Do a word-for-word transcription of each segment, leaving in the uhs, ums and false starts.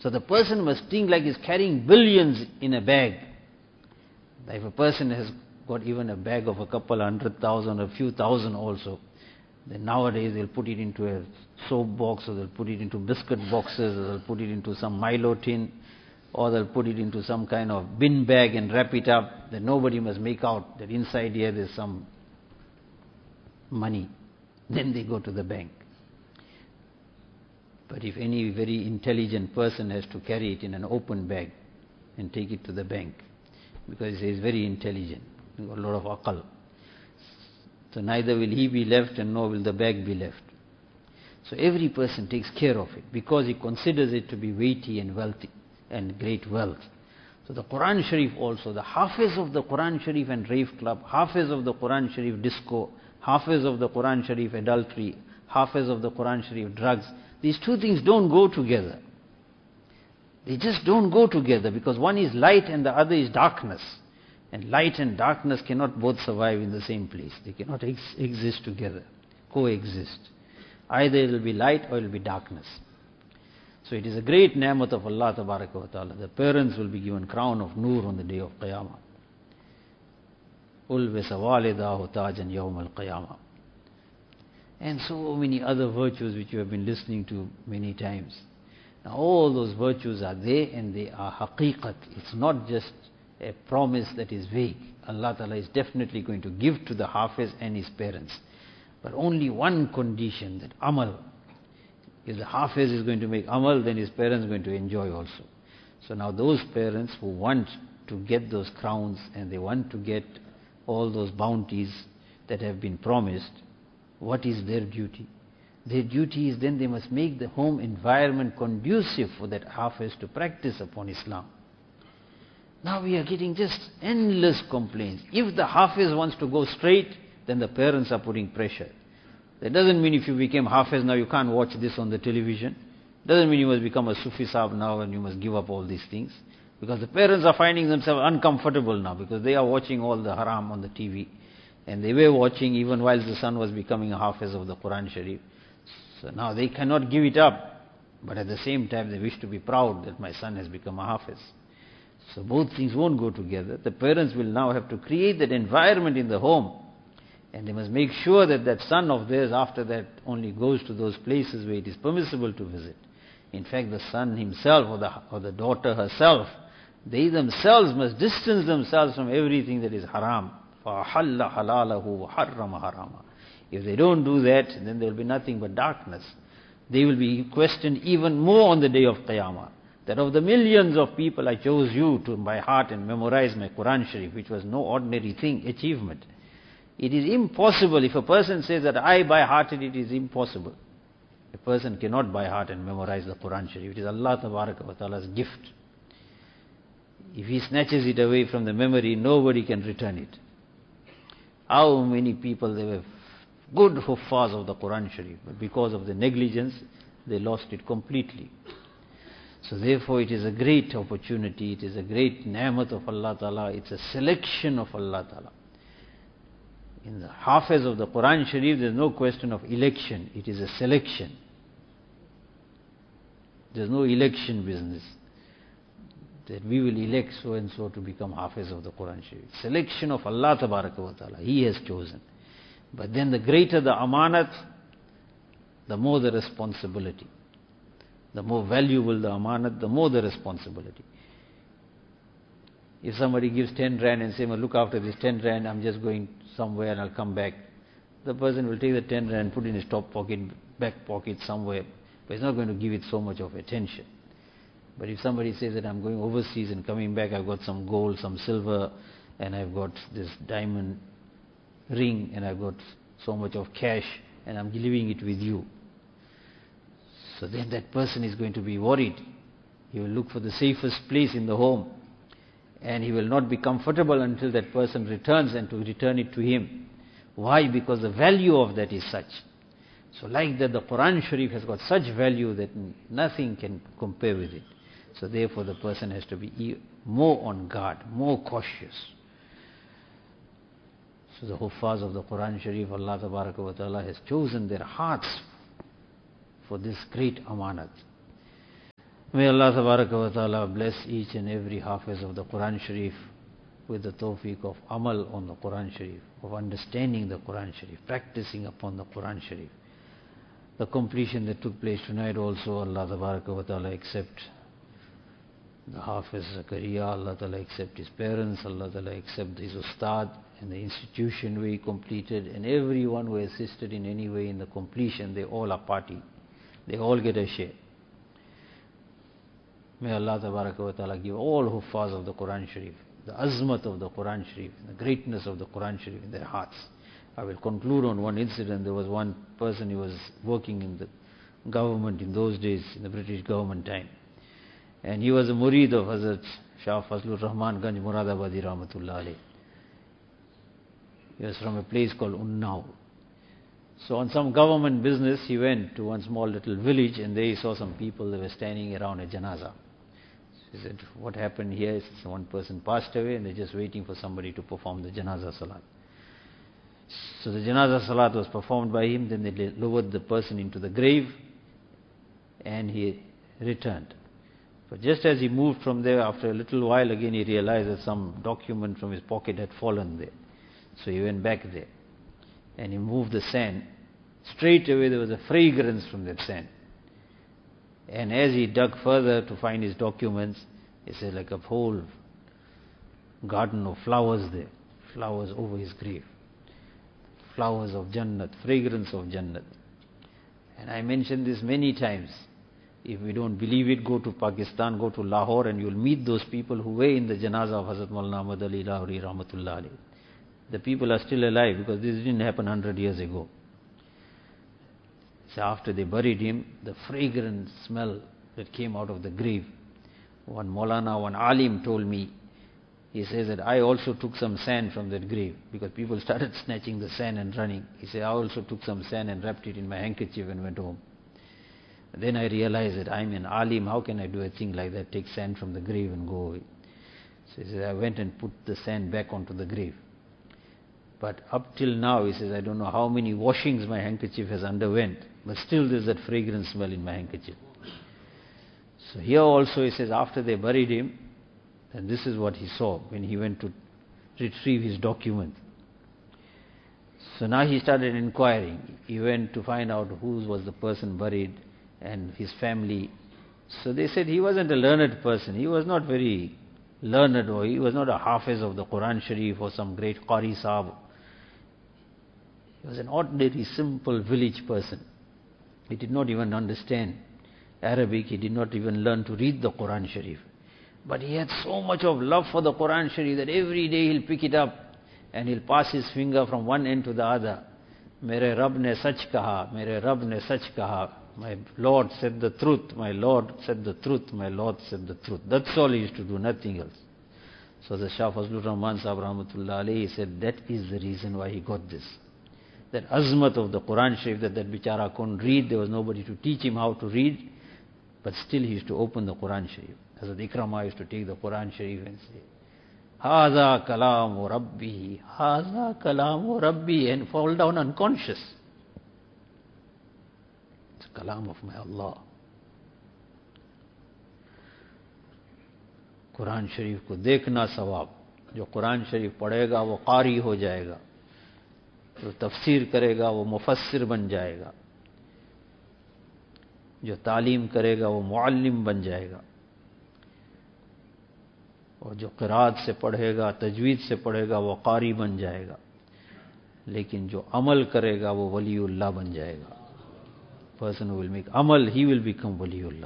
So the person must think like he's carrying billions in a bag. If a person has got even a bag of a couple hundred thousand, a few thousand also, then nowadays they'll put it into a soap box, or they'll put it into biscuit boxes, or they'll put it into some Milo tin, or they'll put it into some kind of bin bag and wrap it up, that nobody must make out that inside here there's some money. Then they go to the bank. But if any very intelligent person has to carry it in an open bag and take it to the bank, because he is very intelligent, he's got a lot of aqal, so neither will he be left and nor will the bag be left. So every person takes care of it because he considers it to be weighty and wealthy and great wealth. So the Quran Sharif also, the Hafiz of the Quran Sharif and rave club, Hafiz of the Quran Sharif disco, Hafiz of the Quran Sharif adultery, Hafiz of the Quran Sharif drugs, these two things don't go together. They just don't go together, because one is light and the other is darkness. And light and darkness cannot both survive in the same place. They cannot ex exist together, coexist. Either it will be light or it will be darkness. So it is a great ni'mat of Allah Tabaraka wa Ta'ala. The parents will be given crown of Noor on the day of Qiyamah. Ulbisa walidahu tajan yawm al-Qiyamah. And so many other virtues which you have been listening to many times. Now all those virtues are there and they are haqiqat. It's not just a promise that is vague. Allah Ta'ala is definitely going to give to the Hafiz and his parents. But only one condition, that amal. If the Hafiz is going to make amal, then his parents are going to enjoy also. So now those parents who want to get those crowns and they want to get all those bounties that have been promised, what is their duty? Their duty is then they must make the home environment conducive for that Hafiz to practice upon Islam. Now we are getting just endless complaints. If the Hafiz wants to go straight, then the parents are putting pressure. That doesn't mean if you became Hafiz now you can't watch this on the television. Doesn't mean you must become a Sufi Sahib now and you must give up all these things. Because the parents are finding themselves uncomfortable now, because they are watching all the haram on the T V. And they were watching even while the son was becoming a Hafiz of the Quran Sharif. So now they cannot give it up. But at the same time they wish to be proud that my son has become a Hafiz. So both things won't go together. The parents will now have to create that environment in the home. And they must make sure that that son of theirs after that only goes to those places where it is permissible to visit. In fact, the son himself or the, or the daughter herself, they themselves must distance themselves from everything that is haram. فَأَحَلَّ حَلَالَهُ وَحَرَّمَ حَرَامًا. If they don't do that, then there will be nothing but darkness. They will be questioned even more on the day of Qiyamah. That of the millions of people I chose you to by heart and memorize my Quran Sharif, which was no ordinary thing, achievement. It is impossible. If a person says that I by hearted, it is impossible. A person cannot by heart and memorize the Quran Sharif. It is Allah Tabaraka wa Ta'ala's gift. If he snatches it away from the memory, nobody can return it. How many people, they were good huffaz of the Quran Sharif, but because of the negligence, they lost it completely. So therefore it is a great opportunity, it is a great ni'mat of Allah Ta'ala, it's a selection of Allah Ta'ala. In the Hafiz of the Quran Sharif, there is no question of election, it is a selection. There is no election business, that we will elect so and so to become Hafiz of the Quran Sharif. Selection of Allah Tabaraka wa Ta'ala, He has chosen. But then the greater the amanat, the more the responsibility. The more valuable the amanat, the more the responsibility. If somebody gives ten rand and says, well, look after this ten rand, I'm just going somewhere and I'll come back. The person will take the ten rand, put in his top pocket, back pocket somewhere, but he's not going to give it so much of attention. But if somebody says that I'm going overseas and coming back, I've got some gold, some silver, and I've got this diamond ring, and I've got so much of cash, and I'm leaving it with you. So then that person is going to be worried. He will look for the safest place in the home. And he will not be comfortable until that person returns and to return it to him. Why? Because the value of that is such. So like that, the Quran Sharif has got such value that nothing can compare with it. So therefore the person has to be more on guard, more cautious. So the Huffaz of the Quran Sharif, Allah Tabaraka wa Ta'ala has chosen their hearts for this great amanat. May Allah Tabaraka wa Ta'ala bless each and every Hafiz of the Quran Sharif with the tawfiq of amal on the Quran Sharif, of understanding the Quran Sharif, practicing upon the Quran Sharif. The completion that took place tonight also, Allah Tabaraka wa Ta'ala accept the Hafiz Zakaria, Allah Ta'ala accept his parents, Allah Ta'ala accept his Ustad and the institution where he completed, and everyone who assisted in any way in the completion, they all are party. They all get a share. May Allah Tabaraka wa Ta'ala give all Huffaz of the Quran Sharif the azmat of the Quran Sharif, the greatness of the Quran Sharif in their hearts. I will conclude on one incident. There was one person, he was working in the government in those days, in the British government time. And he was a murid of Hazrat Shah Fazlur Rahman Ganj Muradabadi Rahmatullah alayh. He was from a place called Unnao. So on some government business, he went to one small little village, and there he saw some people that were standing around a janazah. He said, what happened here is one person passed away and they're just waiting for somebody to perform the janazah salat. So the janazah salat was performed by him, then they lowered the person into the grave and he returned. But just as he moved from there, after a little while again he realized that some document from his pocket had fallen there. So he went back there and he moved the sand. Straight away there was a fragrance from that sand. And as he dug further to find his documents, he said like a whole garden of flowers there, flowers over his grave, flowers of Jannat, fragrance of Jannat. And I mentioned this many times. If we don't believe it, go to Pakistan, go to Lahore, and you'll meet those people who were in the janazah of Hazrat Maulana Ahmad Ali Lahori Rahmatullah alayh. The people are still alive because this didn't happen hundred years ago. So after they buried him, the fragrant smell that came out of the grave, one Maulana, one Alim told me, he says that I also took some sand from that grave because people started snatching the sand and running. He said, I also took some sand and wrapped it in my handkerchief and went home. Then I realized that I'm an Alim, how can I do a thing like that, take sand from the grave and go away? So he says, I went and put the sand back onto the grave. But up till now, he says, I don't know how many washings my handkerchief has underwent, but still there's that fragrant smell in my handkerchief. So here also he says, after they buried him, and this is what he saw when he went to retrieve his document. So now he started inquiring. He went to find out who was the person buried and his family. So they said he wasn't a learned person. He was not very learned, or he was not a hafiz of the Quran Sharif or some great Qari Sahib. He was an ordinary, simple village person. He did not even understand Arabic. He did not even learn to read the Quran Sharif. But he had so much of love for the Quran Sharif that every day he'll pick it up and he'll pass his finger from one end to the other. Mere Rab ne sach kaha, mere Rab ne sach kaha. My Lord said the truth, my Lord said the truth, my Lord said the truth. That's all he used to do, nothing else. So the Shah Fazlur Rahman Sahib Rahmatullah alayhi, he said that is the reason why he got this. That azmat of the Quran Sharif, that that bichara couldn't read, there was nobody to teach him how to read, but still he used to open the Quran Sharif. Hazrat Ikrama used to take the Quran Sharif and say, Haza kalamu Rabbi, Haza kalamu Rabbi, and fall down unconscious. It's a kalam of my Allah. Quran Sharif ko dekhna sawab. Jo Quran Sharif padhega, wo qari ho jayega. जो तफसीर करेगा वो मुफस्सिर बन जाएगा, जो तालीम करेगा वो मुअल्लिम बन जाएगा, और जो क़िराअत से पढ़ेगा, तजवीद से पढ़ेगा वो कारी बन जाएगा, लेकिन जो अमल करेगा वो वलीउल्लाह बन जाएगा. Person who will make amal, he will become waliullah.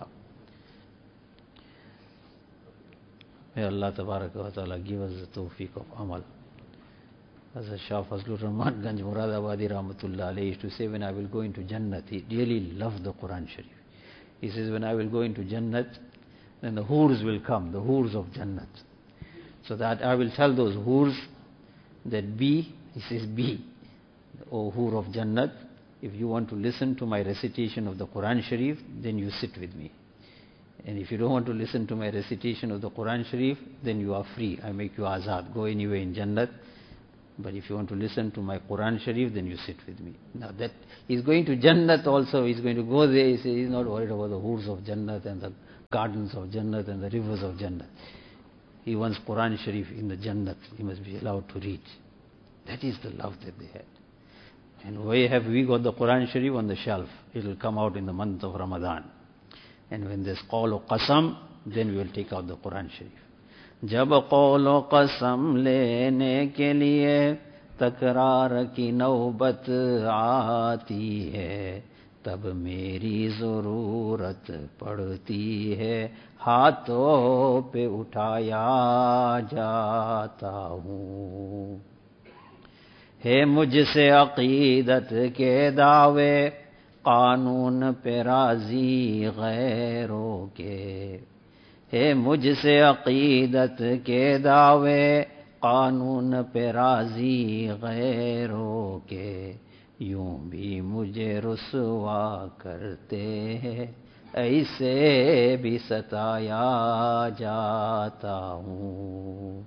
May Allah Tabaraka wa Ta'ala give us the tawfiq of amal. As Shah Fazlur Rahman Ganj Muradabadi Rahmatullah alayhi used to say, when I will go into Jannat, he really loved the Quran Sharif. He says, when I will go into Jannat, then the hurs will come, the hurs of Jannat. So that I will tell those hurs that be, he says be, O hur of Jannat, if you want to listen to my recitation of the Quran Sharif, then you sit with me. And if you don't want to listen to my recitation of the Quran Sharif, then you are free. I make you azad, go anywhere in Jannat. But if you want to listen to my Quran Sharif, then you sit with me. Now that he's going to Jannat also, he's going to go there, he says he's not worried about the hurs of Jannat and the gardens of Jannat and the rivers of Jannat. He wants Quran Sharif in the Jannat. He must be allowed to read. That is the love that they had. And where have we got the Quran Sharif? On the shelf. It will come out in the month of Ramadan. And when there's qawl or qasam, then we will take out the Quran Sharif. जब कौल व कसम लेने के लिए तकरार की नौबत आती है, तब मेरी ज़रूरत पड़ती है, हाथों पे उठाया जाता हूँ. है मुझसे अक़ीदत के दावे, कानून पे राज़ी गैरों के. है मुझसे अक़ीदत के दावे, कानून पे राज़ी गैरों के. यूं भी मुझे रुसवा करते हैं, ऐसे भी सताया जाता हूँ.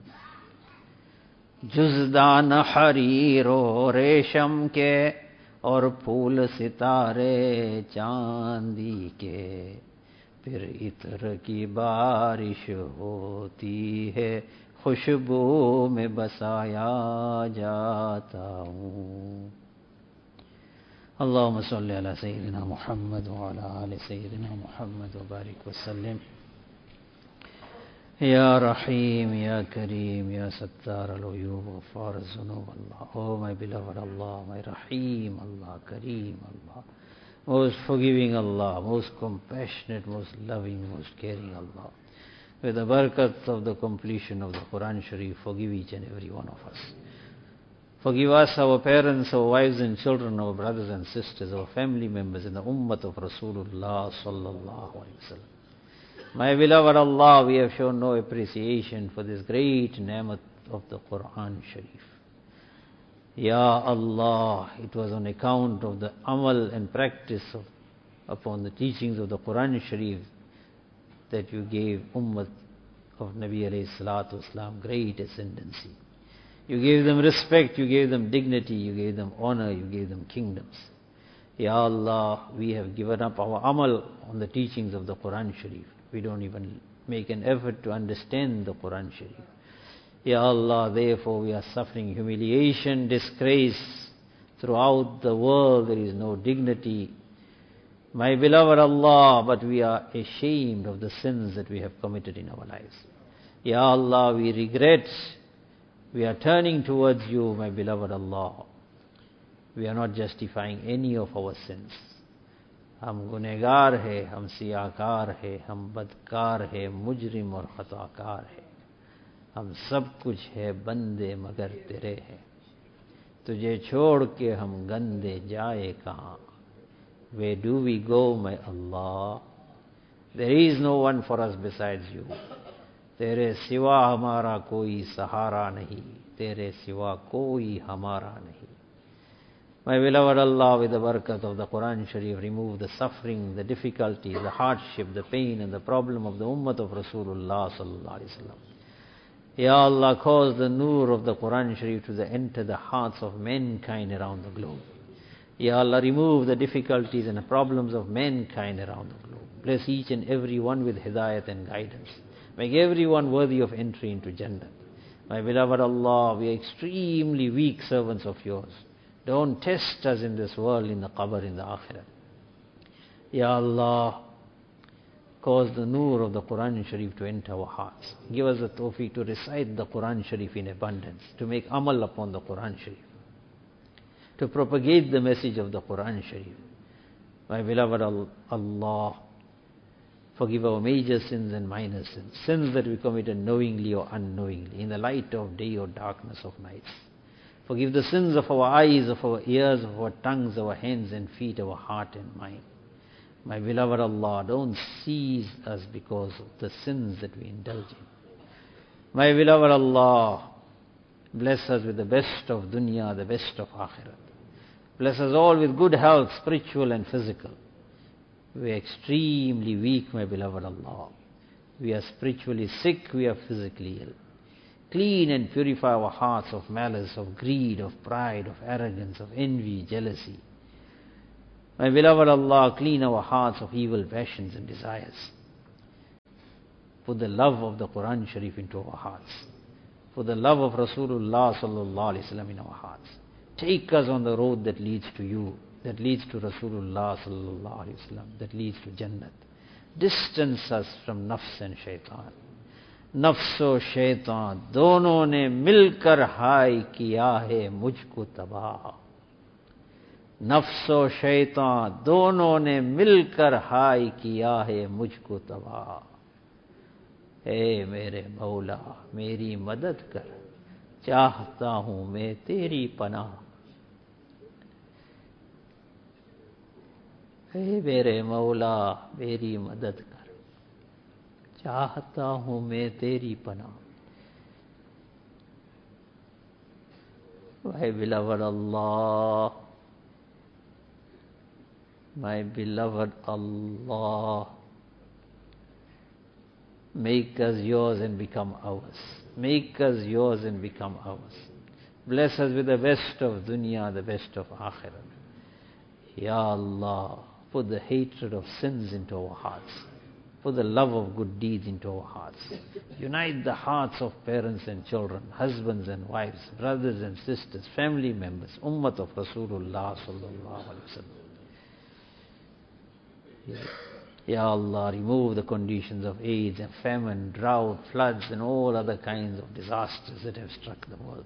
जुज़दान हरीरो रेशम के और फूल सितारे चांदी के, फिर इत्र की बारिश होती है, खुशबू में बसाया जाता हूँ. अल्लाहुम्मा सल्लि अला सय्यिदिना मुहम्मद व अला आलि सय्यिदिना मुहम्मद व बारिक व सल्लिम. Ya Rahim, Ya Kareem, Ya Sattar al-Uyub, Ghaffar al-Zunub, Allah. Oh, my beloved Allah, my Rahim, Allah, Kareem, Allah. Most forgiving Allah, most compassionate, most loving, most caring Allah. With the barakat of the completion of the Quran Sharif, forgive each and every one of us. Forgive us, our parents, our wives and children, our brothers and sisters, our family members, and the ummah of Rasulullah sallallahu alaihi wasallam. My beloved Allah, we have shown no appreciation for this great ni'mat of the Quran Sharif. Ya Allah, it was on account of the amal and practice of, upon the teachings of the Quran Sharif that you gave ummah of Nabi alayhi salatu wasalam great ascendancy. You gave them respect, you gave them dignity, you gave them honor, you gave them kingdoms. Ya Allah, we have given up our amal on the teachings of the Quran Sharif. We don't even make an effort to understand the Quran Sharif. Ya Allah, therefore we are suffering humiliation, disgrace. Throughout the world there is no dignity. My beloved Allah, but we are ashamed of the sins that we have committed in our lives. Ya Allah, we regret. We are turning towards you, my beloved Allah. We are not justifying any of our sins. हम गुनहगार है, हम सियाकार है, हम बदकार है, मुजरिम और खताकार है. हम सब कुछ है बंदे मगर तेरे हैं. तुझे छोड़ के हम गंदे जाए कहाँ. Where do we go, my Allah? There is no one for us besides you. तेरे सिवा हमारा कोई सहारा नहीं, तेरे सिवा कोई हमारा नहीं. My beloved Allah, with the barakat of the Quran Sharif, remove the suffering, the difficulty, the hardship, the pain and the problem of the ummah of Rasulullah sallallahu alaihi wasallam. Ya Allah, cause the nur of the Quran Sharif to enter the hearts of mankind around the globe. Ya Allah, remove the difficulties and the problems of mankind around the globe. Bless each and every one with hidayat and guidance. Make everyone worthy of entry into Jannah. My beloved Allah, we are extremely weak servants of yours. Don't test us in this world, in the qabr, in the akhirah. Ya Allah, cause the nur of the Quran Sharif to enter our hearts. Give us the tawfiq to recite the Quran Sharif in abundance, to make amal upon the Quran Sharif, to propagate the message of the Quran Sharif. My beloved Allah, forgive our major sins and minor sins, sins that we committed knowingly or unknowingly, in the light of day or darkness of nights. Forgive the sins of our eyes, of our ears, of our tongues, our hands and feet, our heart and mind. My beloved Allah, don't seize us because of the sins that we indulge in. My beloved Allah, bless us with the best of dunya, the best of akhirat. Bless us all with good health, spiritual and physical. We are extremely weak, my beloved Allah. We are spiritually sick, we are physically ill. Clean and purify our hearts of malice, of greed, of pride, of arrogance, of envy, jealousy. My beloved Allah, clean our hearts of evil passions and desires. put the love of the Quran Sharif into our hearts. Put the love of Rasulullah sallallahu alaihi wasallam in our hearts. Take us on the road that leads to you, that leads to Rasulullah sallallahu alaihi wasallam, that leads to Jannat. Distance us from nafs and shaitan. Nafs o shaitan dono ne milkar hai kiya hai mujhko tabah. Nafs o shaitan dono ne milkar hai kiya hai mujhko tabah. ए मेरे मौला मेरी मदद कर, चाहता हूँ मैं तेरी पनाह. ए मेरे मौला मेरी मदद कर, चाहता हूँ मैं तेरी पनाह. My beloved Allah, my beloved Allah, make us yours and become ours. Make us yours and become ours. Bless us with the best of dunya, the best of akhirat. Ya Allah, put the hatred of sins into our hearts. Put the love of good deeds into our hearts. Unite the hearts of parents and children, husbands and wives, brothers and sisters, family members, Ummat of Rasulullah sallallahu alaihi wasallam. Ya Allah, remove the conditions of AIDS and famine, drought, floods and all other kinds of disasters that have struck the world.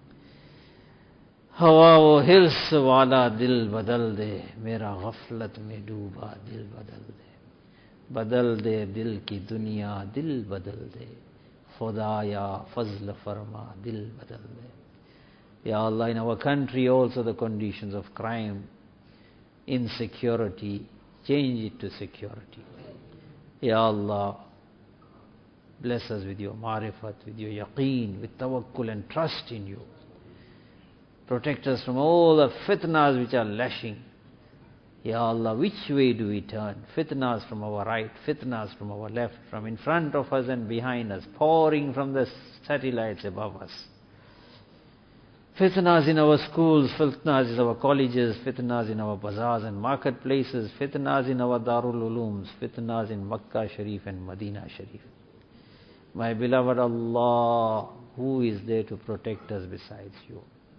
Hawa o hirs wala dil badal de, mera ghaflat mein dooba dil badal de. Badal de dil ki dunya, dil badal de. Khudaya fazl farma, dil badal de. Ya Allah, in our country also the conditions of crime, insecurity, change it to security. Ya Allah, bless us with your marifat, with your yaqeen, with tawakkul and trust in you. Protect us from all the fitnas which are lashing. Ya Allah, which way do we turn? Fitnas from our right, fitnas from our left, from in front of us and behind us, pouring from the satellites above us. Fitnas in our schools, fitnas in our colleges, fitnas in our bazaars and marketplaces, fitnas in our Darul Ulooms, fitnas in Makkah Sharif and Medina Sharif. My beloved Allah, who is there to protect us besides you?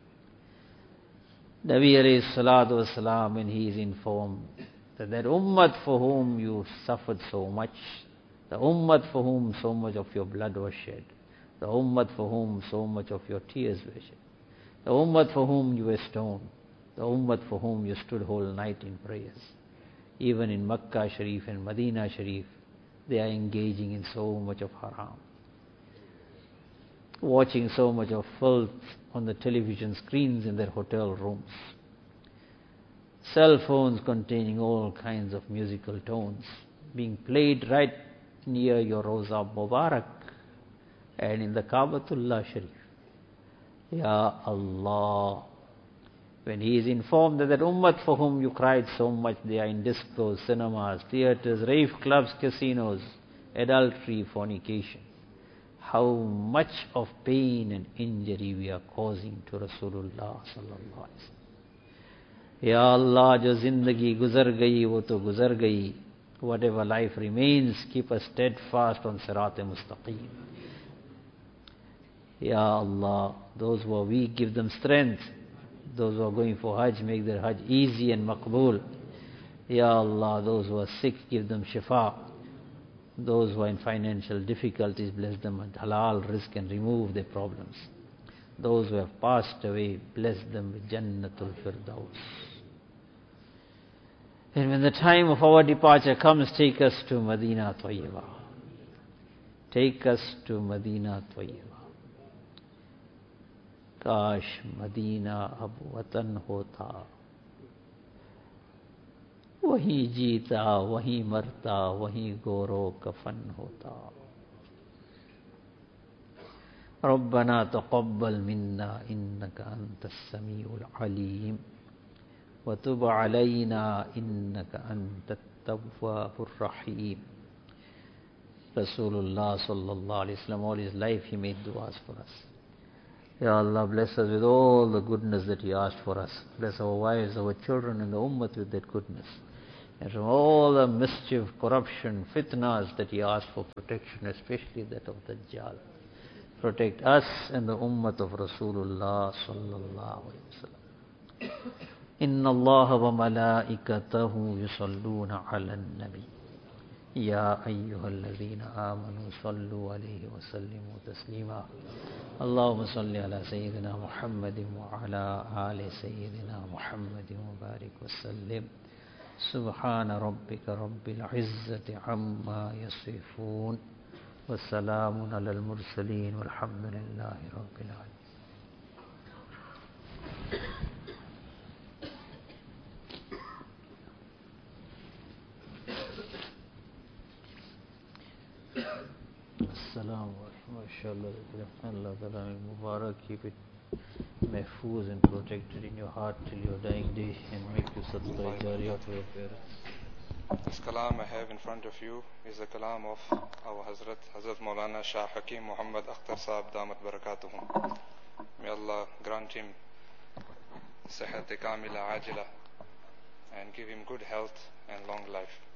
Nabi alayhi salatu wasalam, when he is informed that that ummat for whom you suffered so much, the ummat for whom so much of your blood was shed, the ummat for whom so much of your tears were shed, the ummat for whom you were stoned, the ummat for whom you stood whole night in prayers. Even in Makkah Sharif and Medina Sharif, they are engaging in so much of haram. Watching so much of filth on the television screens in their hotel rooms. Cell phones containing all kinds of musical tones being played right near your Roza Mubarak and in the Kaabatullah Sharif. Ya Allah, when he is informed that that ummat for whom you cried so much, they are in discos, cinemas, theaters, rave clubs, casinos, adultery, fornication, how much of pain and injury we are causing to Rasulullah sallallahu alaihi wasallam. Ya Allah, jo zindagi guzar gayi, wo to guzar gayi. Whatever life remains, keep us steadfast on Sirat-e-Mustaqim. Ya Allah, those who are weak, give them strength. Those who are going for Hajj, make their Hajj easy and maqbool. Ya Allah, those who are sick, give them shifa. Those who are in financial difficulties, bless them with halal rizq and remove their problems. Those who have passed away, bless them with Jannatul Firdaus. And when the time of our departure comes, take us to Medina Tayyibah. Take us to Medina Tayyibah. काश Medina अब वतन होता, वहीं जीता वहीं मरता, वहीं गोरो कफन होता. रब्बना तक़ब्बल मिन्ना इन्नका अंतस समीउल अलीम व तुब अलैना इन्नका अंतत तव्वाबुर रहीम. Rasulullah sallallahu alaihi wasallam, all his life he made du'as for us. Ya Allah, bless us with all the goodness that He asked for us. Bless our wives, our children and the ummah with that goodness. and from all the mischief, corruption, fitnas that he asked for protection, especially that of Dajjal. Protect us and the ummah of Rasulullah sallallahu alaihi wasallam. Inna Allah wa malaikatahu yusalluna ala nabi. Ya ayyuhalladhina amanu sallu alayhi wa sallimu taslima. Allahumma salli ala Sayyidina Muhammadin wa ala ali Sayyidina Muhammadin wa barik wa sallim. Subhana rabbika rabbil izzati amma yasifun. Wa salamun ala al-mursaleen walhamdulillahi rabbil alamin. Assalamu alaikum. MashaAllah. Allah Ta'ala Mubarak. Keep it mahfooz and protected in your heart till your dying day and make you sadaqah jariyah for your parents. This kalam I have in front of you is the kalam of our Hazrat, Hazrat Maulana Shah Hakim Muhammad Akhtar Sahib Damat Barakatuhum. May Allah grant him sihat kamila ajila and give him good health and long life.